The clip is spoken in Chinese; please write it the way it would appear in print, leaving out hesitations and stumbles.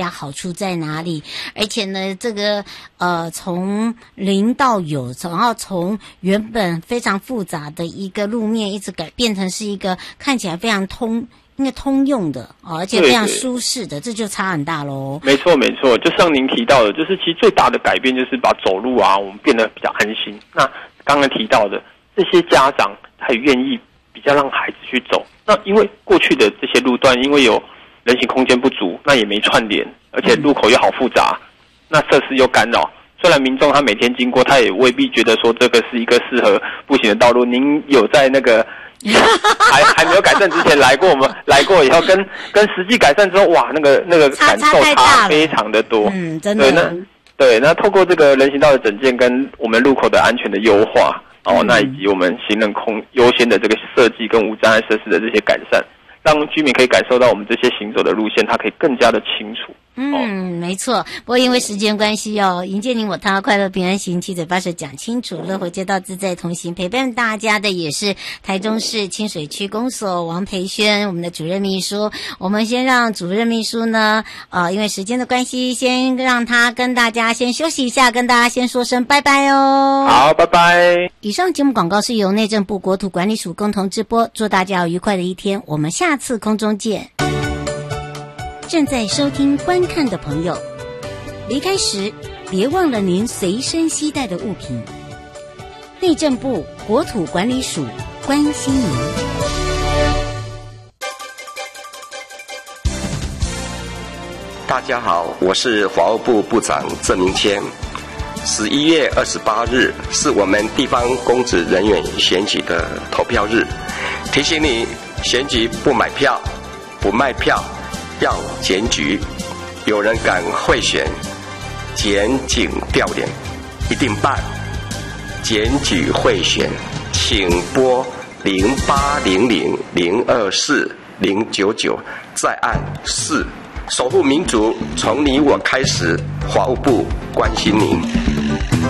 家好处在哪里。而且呢，这个从零到有，然后从原本非常复杂的一个路面，一直改变成是一个看起来非常应该通用的而且非常舒适的，这就差很大咯。 没错没错，就像您提到的，就是其实最大的改变就是把走路啊，我们变得比较安心。那刚刚提到的这些家长，他也愿意比较让孩子去走。那因为过去的这些路段，因为有人行空间不足，那也没串联，而且路口又好复杂，那设施又干扰。虽然民众他每天经过，他也未必觉得说这个是一个适合步行的道路。您有在那个还没有改善之前来过，我们来过以后跟实际改善之后，哇，那个感受差非常的多。 真的。 对，那透过这个人行道的整建跟我们路口的安全的优化，那以及我们行人优先的这个设计跟无障碍设施的这些改善，让居民可以感受到我们这些行走的路线，它可以更加的清楚。 没错。不过因为时间关系迎接你我他快乐平安行，七嘴八舌讲清楚，乐活街道自在同行。陪伴大家的也是台中市清水区公所王培轩，我们的主任秘书。我们先让主任秘书呢，因为时间的关系，先让他跟大家先休息一下，跟大家先说声拜拜哦。 好，拜拜。 以上节目广告是由内政部国土管理署共同直播，祝大家有愉快的一天，我们下次空中见。正在收听观看的朋友，离开时别忘了您随身携带的物品。内政部国土管理署关心您。 大家好，我是法务部部长郑明谦。11月28日是我们地方公职人员选举的投票日，提醒你选举不买票、不卖票，要检举。有人敢贿选，检警调脸，一定办。检举贿选，请拨0800024099再按4。守护民主，从你我开始。法务部关心您。